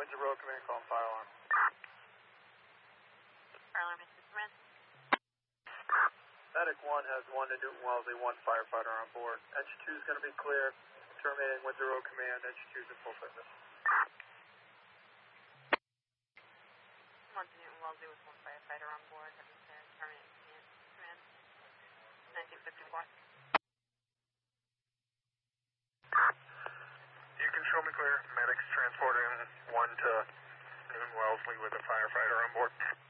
Windsor Road Command, calling fire alarm. Fire alarm is command. Medic 1 has 1 to Newton Wellesley, 1 firefighter on board. Engine 2 is going to be clear. Terminating Windsor Road Command, engine 2 is in full fitness. 1 to Newton Wellesley with 1 firefighter on board. Have you said terminating command? 1954. You can show me clear. Medics transporting 1 to Newton Wellesley with a firefighter on board.